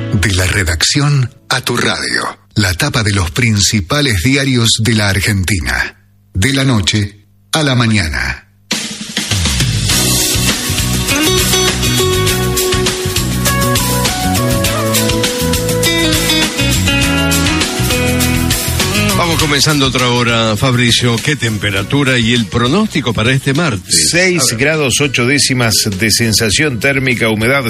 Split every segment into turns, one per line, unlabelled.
De la redacción a tu radio. La tapa de los principales diarios de la Argentina. De la noche a la mañana.
Vamos comenzando otra hora, Fabricio. ¿Qué temperatura y el pronóstico para este martes?
6 grados 8 décimas de sensación térmica, humedad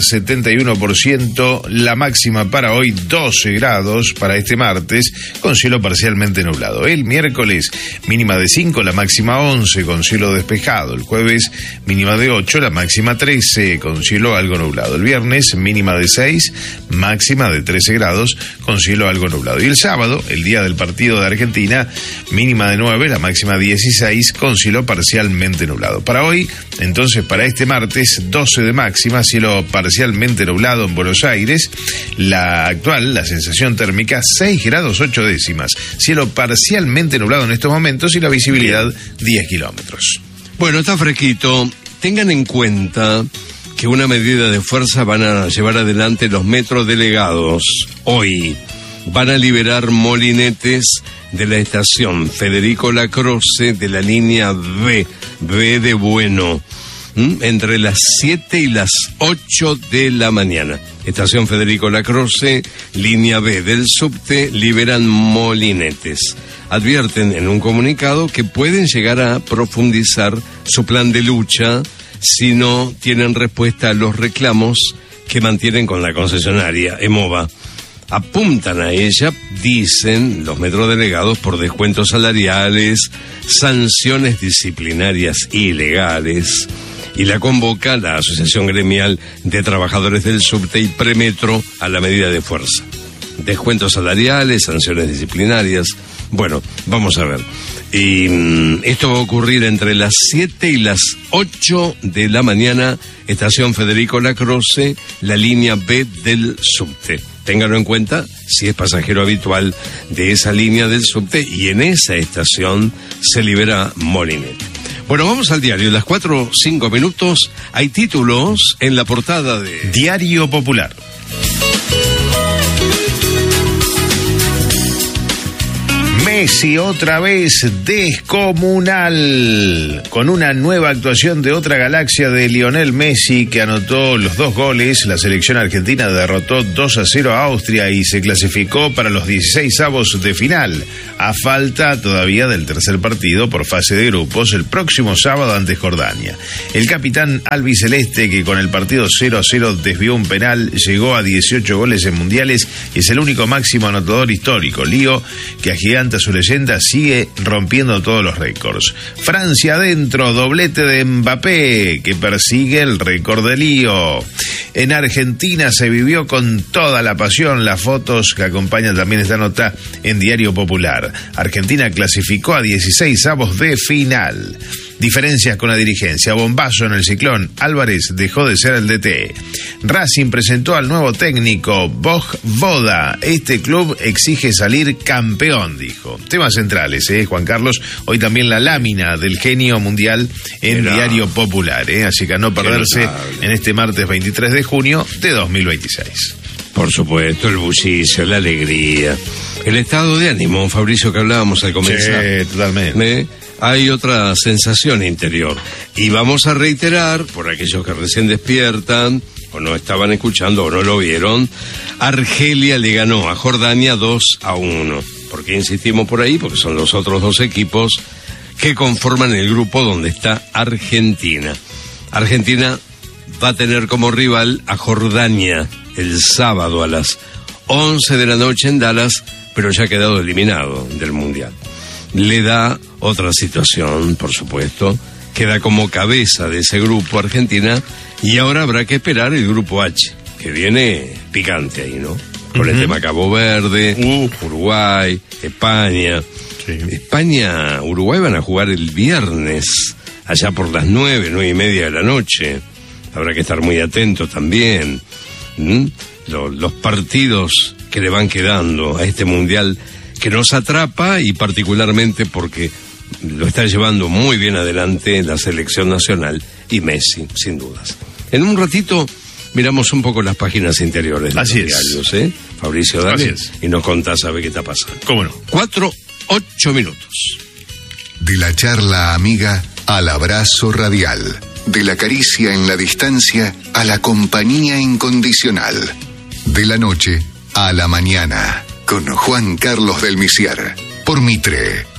71%, la máxima para hoy 12 grados para este martes, con cielo parcialmente nublado. El miércoles, mínima de 5, la máxima 11, con cielo despejado. El jueves, mínima de 8, la máxima 13, con cielo algo nublado. El viernes, mínima de 6, máxima de 13 grados, con cielo algo nublado. Y el sábado, el día del partido de Argentina, mínima de 9, la máxima 16, con cielo parcialmente nublado. Para hoy, entonces, para este martes, 12 de máxima, cielo parcialmente nublado en Buenos Aires. La actual, la sensación térmica, 6 grados 8 décimas, cielo parcialmente nublado en estos momentos y la visibilidad 10 kilómetros.
Bueno, está fresquito. Tengan en cuenta que una medida de fuerza van a llevar adelante los metrodelegados hoy. Van a liberar molinetes de la estación Federico Lacroze de la línea B de Bueno, entre las 7 y las 8 de la mañana. Estación Federico Lacroze, línea B del subte, liberan molinetes. Advierten en un comunicado que pueden llegar a profundizar su plan de lucha si no tienen respuesta a los reclamos que mantienen con la concesionaria EMOVA. Apuntan a ella, dicen los metrodelegados, por descuentos salariales, sanciones disciplinarias ilegales, y la convoca la Asociación Gremial de Trabajadores del Subte y Premetro a la medida de fuerza. Descuentos salariales, sanciones disciplinarias. Bueno, vamos a ver. Y esto va a ocurrir entre las 7 y las 8 de la mañana, estación Federico Lacroze, la línea B del subte. Ténganlo en cuenta si es pasajero habitual de esa línea del subte, y en esa estación se libera molinete. Bueno, vamos al diario. Las 4:05 hay títulos en la portada de
Diario Popular. Messi otra vez descomunal, con una nueva actuación de otra galaxia de Lionel Messi, que anotó los 2 goles. La selección argentina derrotó 2-0 a Austria y se clasificó para los 16avos de final, a falta todavía del tercer partido por fase de grupos el próximo sábado ante Jordania. El capitán albiceleste, que con el partido 0-0 desvió un penal, llegó a 18 goles en mundiales y es el único máximo anotador histórico. Lío que agiganta su leyenda, sigue rompiendo todos los récords. Francia adentro, doblete de Mbappé, que persigue el récord de Lío. En Argentina se vivió con toda la pasión. Las fotos que acompañan también esta nota en Diario Popular. Argentina clasificó a 16avos de final. Diferencias con la dirigencia, bombazo en el Ciclón, Álvarez dejó de ser el DT. Racing presentó al nuevo técnico, Vojvoda. Este club exige salir campeón, dijo. Temas centrales, Juan Carlos. Hoy también la lámina del genio mundial en Diario Popular, así que a no perderse en este martes 23 de junio de 2026.
Por supuesto, el bullicio, la alegría, el estado de ánimo, Fabricio, que hablábamos al comenzar.
Sí, totalmente.
Hay otra sensación interior. Y vamos a reiterar, por aquellos que recién despiertan, o no estaban escuchando, o no lo vieron, Argelia le ganó a Jordania 2-1. ¿Por qué insistimos por ahí? Porque son los otros 2 equipos que conforman el grupo donde está Argentina. Argentina va a tener como rival a Jordania el sábado a las 11 de la noche en Dallas, pero ya ha quedado eliminado del Mundial. Le da otra situación, por supuesto, queda como cabeza de ese grupo Argentina, y ahora habrá que esperar el grupo H, que viene picante ahí, ¿no? Con el tema Cabo Verde, Uruguay, España. Sí. España, Uruguay van a jugar el viernes, allá por las 9:30 de la noche. Habrá que estar muy atento también. Los partidos que le van quedando a este mundial que nos atrapa, y particularmente porque lo está llevando muy bien adelante la selección nacional y Messi, sin dudas. En un ratito miramos un poco las páginas interiores de los diarios, ¿eh? Fabricio, dale, y nos contás a ver qué está pasando.
¿Cómo no?
8 minutos.
De la charla amiga al abrazo radial. De la caricia en la distancia a la compañía incondicional. De la noche a la mañana. Con Juan Carlos del Misier. Por Mitre.